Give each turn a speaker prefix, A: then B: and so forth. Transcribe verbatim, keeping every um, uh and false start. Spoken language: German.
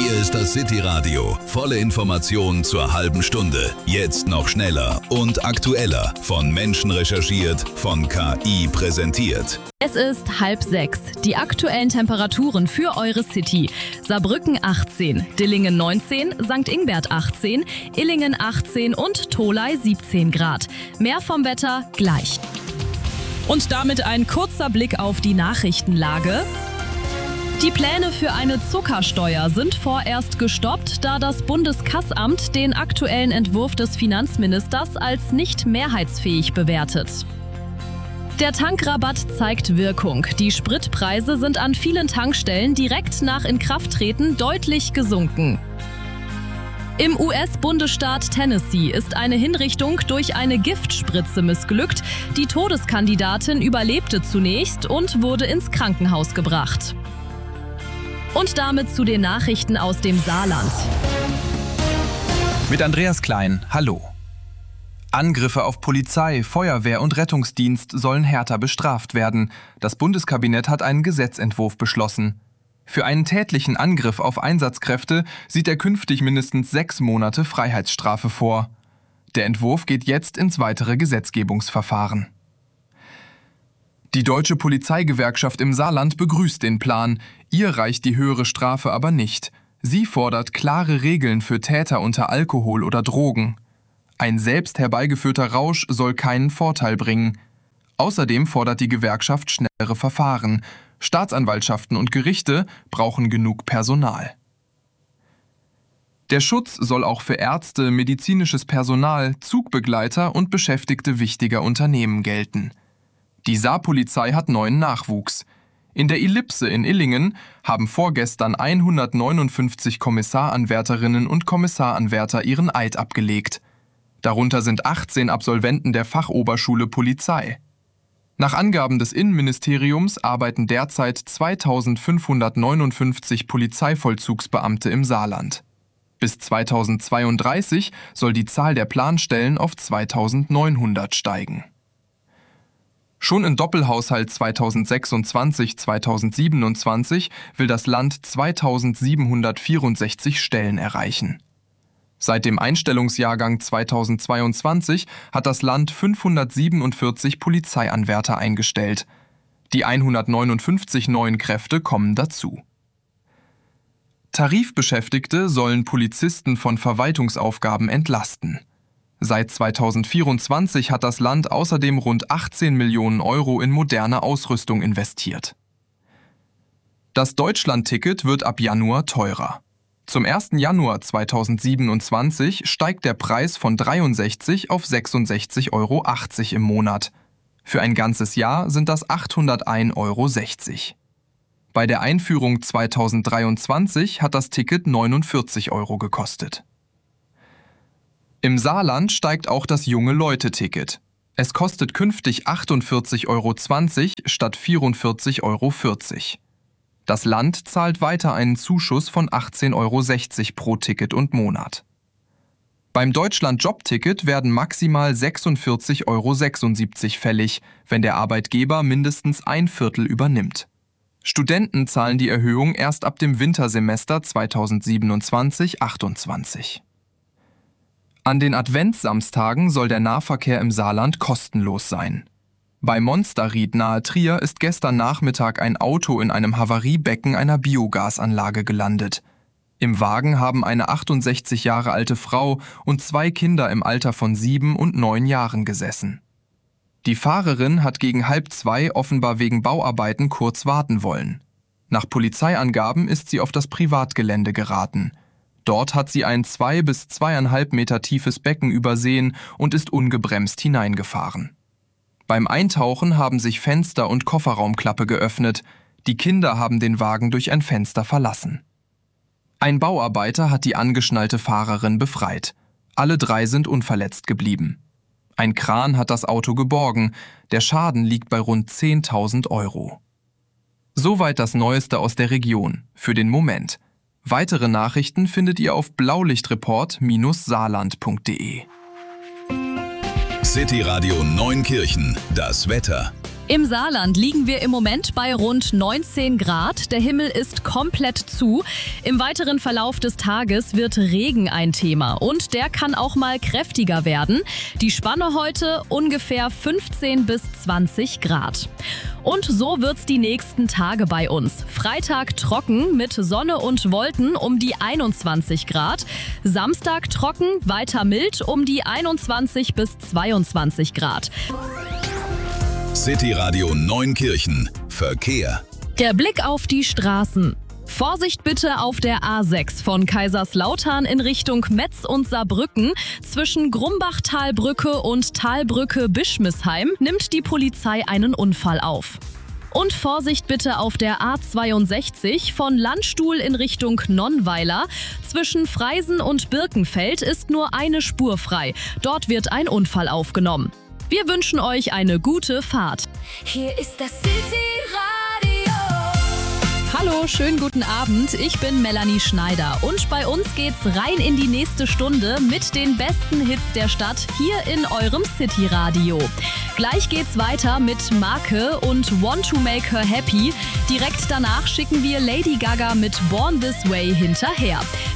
A: Hier ist das City Radio. Volle Informationen zur halben Stunde. Jetzt noch schneller und aktueller. Von Menschen recherchiert, von K I präsentiert.
B: Es ist halb sechs. Die aktuellen Temperaturen für eure City. Saarbrücken achtzehn, Dillingen neunzehn, Sankt Ingbert achtzehn, Illingen achtzehn und Tholey siebzehn Grad. Mehr vom Wetter gleich. Und damit ein kurzer Blick auf die Nachrichtenlage. Die Pläne für eine Zuckersteuer sind vorerst gestoppt, da das Bundeskassamt den aktuellen Entwurf des Finanzministers als nicht mehrheitsfähig bewertet. Der Tankrabatt zeigt Wirkung. Die Spritpreise sind an vielen Tankstellen direkt nach Inkrafttreten deutlich gesunken. Im U S-Bundesstaat Tennessee ist eine Hinrichtung durch eine Giftspritze missglückt. Die Todeskandidatin überlebte zunächst und wurde ins Krankenhaus gebracht. Und damit zu den Nachrichten aus dem Saarland.
C: Mit Andreas Klein, hallo. Angriffe auf Polizei, Feuerwehr und Rettungsdienst sollen härter bestraft werden. Das Bundeskabinett hat einen Gesetzentwurf beschlossen. Für einen tätlichen Angriff auf Einsatzkräfte sieht er künftig mindestens sechs Monate Freiheitsstrafe vor. Der Entwurf geht jetzt ins weitere Gesetzgebungsverfahren. Die Deutsche Polizeigewerkschaft im Saarland begrüßt den Plan. Ihr reicht die höhere Strafe aber nicht. Sie fordert klare Regeln für Täter unter Alkohol oder Drogen. Ein selbst herbeigeführter Rausch soll keinen Vorteil bringen. Außerdem fordert die Gewerkschaft schnellere Verfahren. Staatsanwaltschaften und Gerichte brauchen genug Personal. Der Schutz soll auch für Ärzte, medizinisches Personal, Zugbegleiter und Beschäftigte wichtiger Unternehmen gelten. Die Saarpolizei hat neuen Nachwuchs. In der Ellipse in Illingen haben vorgestern hundertneunundfünfzig Kommissaranwärterinnen und Kommissaranwärter ihren Eid abgelegt. Darunter sind achtzehn Absolventen der Fachoberschule Polizei. Nach Angaben des Innenministeriums arbeiten derzeit zweitausendfünfhundertneunundfünfzig Polizeivollzugsbeamte im Saarland. Bis zweitausendzweiunddreißig soll die Zahl der Planstellen auf zweitausendneunhundert steigen. Schon im Doppelhaushalt zweitausendsechsundzwanzig zweitausendsiebenundzwanzig will das Land zweitausendsiebenhundertvierundsechzig Stellen erreichen. Seit dem Einstellungsjahrgang zweitausendzweiundzwanzig hat das Land fünfhundertsiebenundvierzig Polizeianwärter eingestellt. Die hundertneunundfünfzig neuen Kräfte kommen dazu. Tarifbeschäftigte sollen Polizisten von Verwaltungsaufgaben entlasten. Seit zweitausendvierundzwanzig hat das Land außerdem rund achtzehn Millionen Euro in moderne Ausrüstung investiert. Das Deutschland-Ticket wird ab Januar teurer. Zum ersten Januar zweitausendsiebenundzwanzig steigt der Preis von dreiundsechzig auf sechsundsechzig Euro achtzig im Monat. Für ein ganzes Jahr sind das achthundertein Euro sechzig. Bei der Einführung zweitausenddreiundzwanzig hat das Ticket neunundvierzig Euro gekostet. Im Saarland steigt auch das Junge-Leute-Ticket. Es kostet künftig achtundvierzig Euro zwanzig statt vierundvierzig Euro vierzig. Das Land zahlt weiter einen Zuschuss von achtzehn Euro sechzig pro Ticket und Monat. Beim Deutschland-Job-Ticket werden maximal sechsundvierzig Euro sechsundsiebzig fällig, wenn der Arbeitgeber mindestens ein Viertel übernimmt. Studenten zahlen die Erhöhung erst ab dem Wintersemester zweitausendsiebenundzwanzig achtundzwanzig. An den Adventssamstagen soll der Nahverkehr im Saarland kostenlos sein. Bei Monsterried nahe Trier ist gestern Nachmittag ein Auto in einem Havariebecken einer Biogasanlage gelandet. Im Wagen haben eine achtundsechzig Jahre alte Frau und zwei Kinder im Alter von sieben und neun Jahren gesessen. Die Fahrerin hat gegen halb zwei offenbar wegen Bauarbeiten kurz warten wollen. Nach Polizeiangaben ist sie auf das Privatgelände geraten. Dort hat sie ein zwei bis zweieinhalb Meter tiefes Becken übersehen und ist ungebremst hineingefahren. Beim Eintauchen haben sich Fenster und Kofferraumklappe geöffnet. Die Kinder haben den Wagen durch ein Fenster verlassen. Ein Bauarbeiter hat die angeschnallte Fahrerin befreit. Alle drei sind unverletzt geblieben. Ein Kran hat das Auto geborgen. Der Schaden liegt bei rund zehntausend Euro. Soweit das Neueste aus der Region, für den Moment. Weitere Nachrichten findet ihr auf blaulichtreport Bindestrich saarland punkt de.
A: City Radio Neunkirchen, das Wetter.
B: Im Saarland liegen wir im Moment bei rund neunzehn Grad. Der Himmel ist komplett zu. Im weiteren Verlauf des Tages wird Regen ein Thema und der kann auch mal kräftiger werden. Die Spanne heute ungefähr fünfzehn bis zwanzig Grad. Und so wird's die nächsten Tage bei uns. Freitag trocken mit Sonne und Wolken um die einundzwanzig Grad. Samstag trocken, weiter mild um die einundzwanzig bis zweiundzwanzig Grad.
A: City Radio Neunkirchen. Verkehr.
B: Der Blick auf die Straßen. Vorsicht bitte auf der A sechs von Kaiserslautern in Richtung Metz und Saarbrücken. Zwischen Grumbachtalbrücke und Talbrücke-Bischmisheim nimmt die Polizei einen Unfall auf. Und Vorsicht bitte auf der A zweiundsechzig von Landstuhl in Richtung Nonnweiler. Zwischen Freisen und Birkenfeld ist nur eine Spur frei. Dort wird ein Unfall aufgenommen. Wir wünschen euch eine gute Fahrt.
D: Hier ist das City Radio.
B: Hallo, schönen guten Abend. Ich bin Melanie Schneider und bei uns geht's rein in die nächste Stunde mit den besten Hits der Stadt hier in eurem City Radio. Gleich geht's weiter mit Marke und Want to Make Her Happy. Direkt danach schicken wir Lady Gaga mit Born This Way hinterher.